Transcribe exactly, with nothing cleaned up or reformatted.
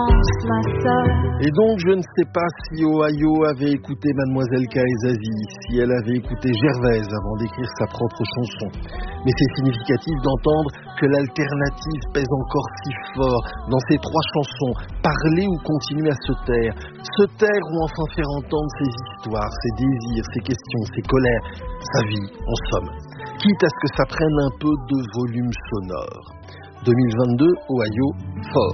Et donc, je ne sais pas si Ohio avait écouté Mademoiselle K et Zazie, si elle avait écouté Gervaise avant d'écrire sa propre chanson. Mais c'est significatif d'entendre que l'alternative pèse encore si fort dans ces trois chansons. Parler ou continuer à se taire. Se taire ou enfin faire entendre ses histoires, ses désirs, ses questions, ses colères, sa vie, en somme. Quitte à ce que ça prenne un peu de volume sonore. deux mille vingt-deux, Ohio, fort.